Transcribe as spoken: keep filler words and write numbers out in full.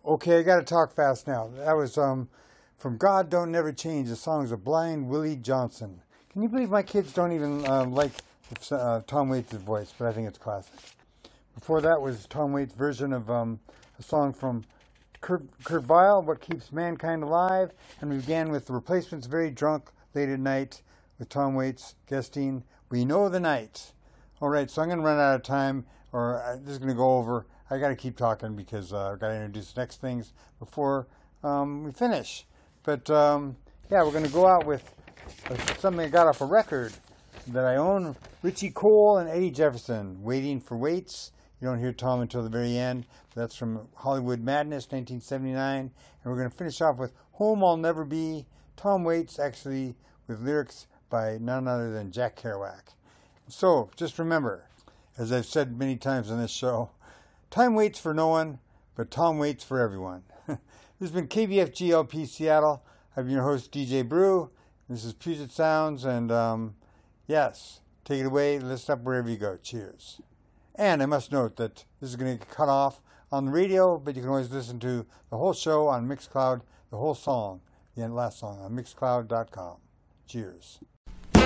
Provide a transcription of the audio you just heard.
Okay, I gotta talk fast now. That was um, from God Don't Never Change, the songs of Blind Willie Johnson. Can you believe my kids don't even uh, like uh, Tom Waits' voice, but I think it's classic. Before that was Tom Waits' version of um, a song from Kurt, Kurt Weill, What Keeps Mankind Alive, and we began with the Replacements, Very Drunk, Late at Night, with Tom Waits guesting We Know the Night. All right, so I'm going to run out of time, or I'm just going to go over. I got to keep talking because uh, I've got to introduce the next things before um, we finish. But um, yeah, we're going to go out with uh, something I got off a record that I own. Richie Cole and Eddie Jefferson, Waiting for Waits. You don't hear Tom until the very end. That's from Hollywood Madness, nineteen seventy-nine. And we're going to finish off with Home I'll Never Be. Tom Waits, actually, with lyrics by none other than Jack Kerouac. So, just remember, as I've said many times on this show, time waits for no one, but Tom waits for everyone. This has been K B F G L P Seattle. I've been your host, D J Brew. This is Puget Sounds, and um, yes, take it away. Listen up wherever you go. Cheers. And I must note that this is going to get cut off on the radio, but you can always listen to the whole show on Mixcloud, the whole song, the last song on mixcloud dot com. Cheers.